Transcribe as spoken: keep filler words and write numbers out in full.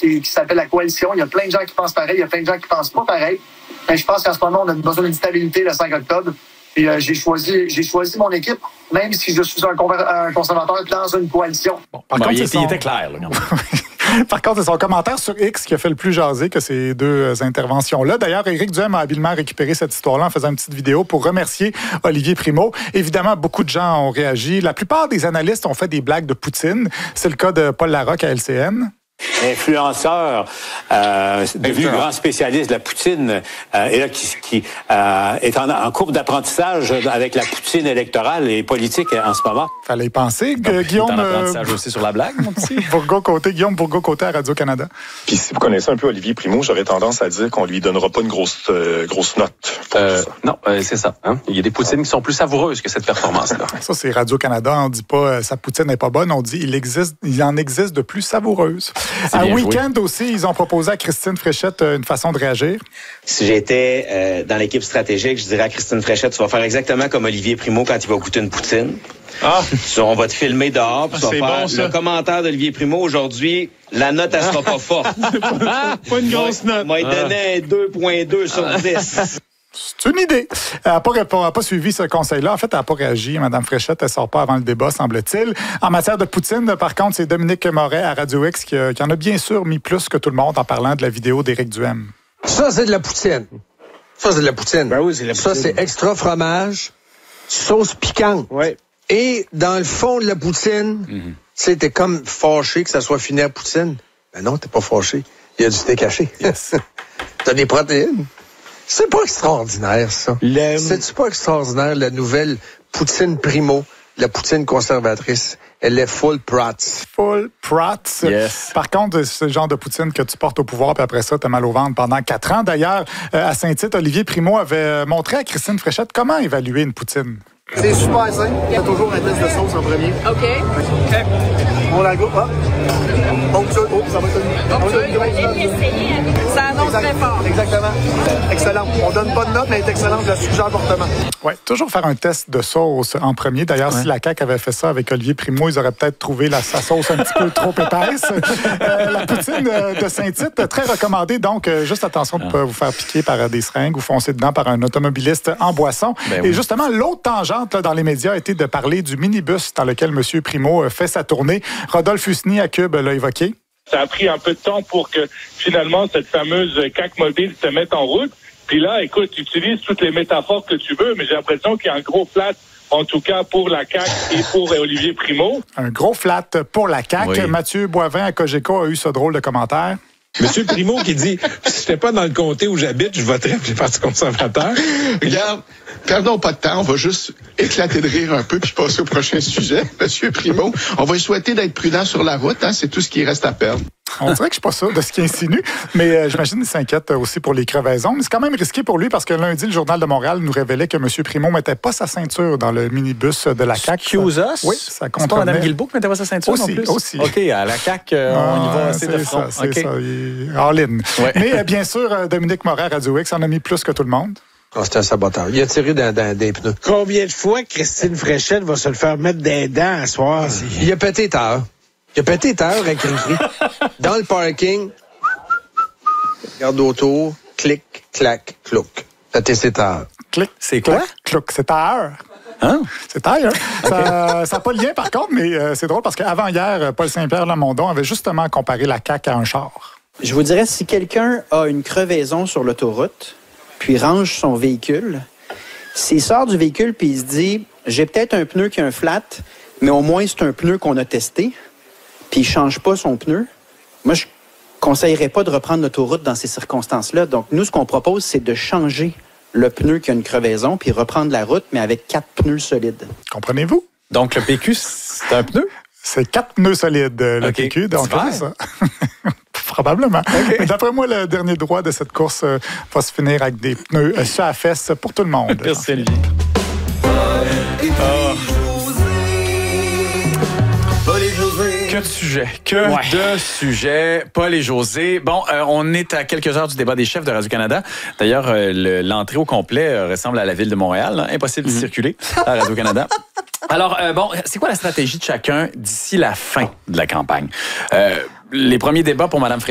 qui, qui s'appelle la coalition. Il y a plein de gens qui pensent pareil, il y a plein de gens qui pensent pas pareil. Mais je pense qu'en ce moment, on a besoin d'une stabilité le cinq octobre. Et euh, j'ai choisi j'ai choisi mon équipe, même si je suis un, conver- un conservateur dans une coalition. Bon, par bon, contre, il, son... il était clair. Là, par contre, c'est son commentaire sur X qui a fait le plus jaser que ces deux interventions-là. D'ailleurs, Éric Duhem a habilement récupéré cette histoire-là en faisant une petite vidéo pour remercier Olivier Primo. Évidemment, beaucoup de gens ont réagi. La plupart des analystes ont fait des blagues de Poutine. C'est le cas de Paul Larocque à L C N. Influenceur, euh, devenu grand spécialiste de la poutine, euh, et là qui, qui euh, est en, en cours d'apprentissage avec la poutine électorale et politique en ce moment. Fallait y penser, que, Donc, Guillaume. Il est en apprentissage euh, aussi sur la blague, mon petit. Bourgault-Côté, Guillaume Bourgault-Côté à Radio-Canada. Puis si vous connaissez un peu Olivier Primo, j'aurais tendance à dire qu'on lui donnera pas une grosse euh, grosse note. Euh, non, euh, c'est ça. Hein? Il y a des poutines qui sont plus savoureuses que cette performance-là. Ça, c'est Radio-Canada. On dit pas euh, sa poutine n'est pas bonne. On dit il existe, il en existe de plus savoureuses. À Week-end aussi, ils ont proposé à Christine Fréchette une façon de réagir. Si j'étais euh, dans l'équipe stratégique, je dirais à Christine Fréchette, tu vas faire exactement comme Olivier Primo quand il va goûter une poutine. Ah. On va te filmer dehors, puis ah, tu vas faire bon, le commentaire d'Olivier Primo aujourd'hui. La note, elle sera pas forte. pas, pas une grosse note. Moi, il donnait deux virgule deux sur dix. C'est une idée. Elle n'a pas, pas suivi ce conseil-là. En fait, elle n'a pas réagi. Mme Fréchette, elle ne sort pas avant le débat, semble-t-il. En matière de poutine, par contre, c'est Dominique Moret à Radio X qui, qui en a bien sûr mis plus que tout le monde en parlant de la vidéo d'Éric Duhem. Ça, c'est de la poutine. Ça, c'est de la poutine. Ben oui, c'est de la poutine. Ça, c'est extra fromage, sauce piquante. Oui. Et dans le fond de la poutine, mm-hmm. tu sais, t'es comme fâché que ça soit fini à poutine. Ben non, t'es pas fâché. Il y a du steak haché. Yes. T'as des protéines. C'est pas extraordinaire, ça. Le... C'est-tu pas extraordinaire, la nouvelle poutine Primo, la poutine conservatrice? Elle est full prats. Full prats. Yes. Par contre, c'est le genre de poutine que tu portes au pouvoir, puis après ça, t'as mal au ventre pendant quatre ans. D'ailleurs, à Saint-Tite, Olivier Primo avait montré à Christine Fréchette comment évaluer une poutine. C'est super simple. Il y a toujours un test de sauce en premier. OK. OK. On la go. Hop. Oh, ça, oh, ça va être Ça annonce très fort. Exactement. Excellent. On donne pas de note, mais elle est excellente. Je la suggère fortement. Oui, toujours faire un test de sauce en premier. D'ailleurs, ouais. si la C A Q avait fait ça avec Olivier Primo, ils auraient peut-être trouvé la, sa sauce un petit peu trop épaisse. Euh, la poutine de Saint-Tite, très recommandée. Donc, euh, juste attention de ne pas vous faire piquer par des seringues ou foncer dedans par un automobiliste en boisson. Ben Et oui. justement, l'autre tangente là, dans les médias a été de parler du minibus dans lequel M. Primo fait sa tournée. Rodolphe Husny à Cube l'a évoqué. Ça a pris un peu de temps pour que, finalement, cette fameuse C A Q mobile se mette en route. Puis là, écoute, tu utilises toutes les métaphores que tu veux, mais j'ai l'impression qu'il y a un gros flat, en tout cas pour la C A Q et pour Olivier Primo. Un gros flat pour la C A Q. Oui. Mathieu Boivin à Cogeco a eu ce drôle de commentaire. Monsieur Primo qui dit « Si j'étais pas dans le comté où j'habite, je voterais pour les partis conservateurs. » Regarde, perdons pas de temps, on va juste éclater de rire un peu puis passer au prochain sujet. Monsieur Primo, on va lui souhaiter d'être prudent sur la route, hein, c'est tout ce qui reste à perdre. On dirait que je suis pas sûr de ce qu'il insinue, mais euh, j'imagine qu'il s'inquiète aussi pour les crevaisons. Mais c'est quand même risqué pour lui parce que lundi, le Journal de Montréal nous révélait que M. Primo mettait pas sa ceinture dans le minibus de la C A Q. Excuse us? Oui, ça compte. C'est pas Mme Guilbeault qui mettait pas sa ceinture aussi, non plus? Aussi, OK, à la C A Q, euh, ah, on y va assez de front. Ça, c'est okay. ça, il est all in. Ouais. Mais euh, bien sûr, Dominique Moret à Radio X en a mis plus que tout le monde. Oh, c'est un saboteur. Il a tiré dans, dans des pneus. Combien de fois Christine Fréchette va se le faire mettre des dents à soir? Il a pété tard. Il a pété tard avec Cricri. Dans le parking, regarde autour, clic, clac, clouc. Pété c'est tard. Clic, c'est quoi? Clouc, c'est tard. Hein? C'est taille, hein? Okay. Ça n'a pas de lien, par contre, mais euh, c'est drôle parce qu'avant hier, Paul Saint-Pierre Lamondon avait justement comparé la C A Q à un char. Je vous dirais, si quelqu'un a une crevaison sur l'autoroute, puis range son véhicule, s'il sort du véhicule puis il se dit « J'ai peut-être un pneu qui a un flat, mais au moins c'est un pneu qu'on a testé », puis il ne change pas son pneu, moi, je ne conseillerais pas de reprendre l'autoroute dans ces circonstances-là. Donc, nous, ce qu'on propose, c'est de changer le pneu qui a une crevaison puis reprendre la route, mais avec quatre pneus solides. Comprenez-vous? Donc, le P Q, c'est un pneu? C'est quatre pneus solides, le okay. P Q. Donc, c'est ça. Probablement. Okay. Mais d'après moi, le dernier droit de cette course euh, va se finir avec des pneus euh, sur la fesse pour tout le monde. Merci, Olivier. Oh. Que de sujets, que ouais. de sujets. Paul et José. Bon, euh, on est à quelques heures du débat des chefs de Radio-Canada. D'ailleurs, euh, le, l'entrée au complet euh, ressemble à la ville de Montréal. Hein? Impossible mm-hmm. de circuler à Radio-Canada. Alors, euh, bon, c'est quoi la stratégie de chacun d'ici la fin de la campagne? Euh, les premiers débats pour Mme Fréchette